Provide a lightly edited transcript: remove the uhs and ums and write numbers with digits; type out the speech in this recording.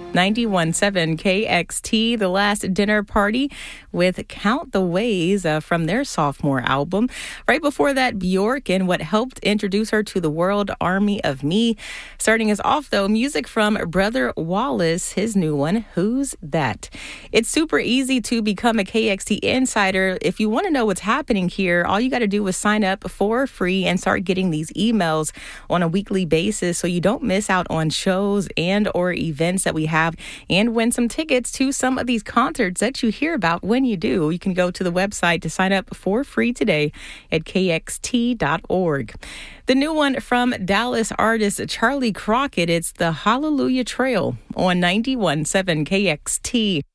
91.7 KXT, The Last Dinner Party with Count the Ways from their sophomore album. Right before that, Bjork and what helped introduce her to the world, Army of Me. Starting us off, though, music from Brother Wallace, his new one, Who's That? It's super easy to become a KXT insider. If you want to know what's happening here, all you got to do is sign up for free and start getting these emails on a weekly basis so you don't miss out on shows and or events that we have, and win some tickets to some of these concerts that you hear about. When you do, you can go to the website to sign up for free today at kxt.org. The new one from Dallas artist Charlie Crockett, it's the Hallelujah Trail on 91.7 KXT.